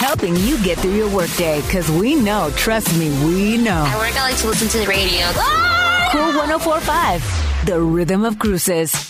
Helping you get through your workday, because we know, trust me, we know. At work, I like to listen to the radio. Cool 104.5, the rhythm of cruises.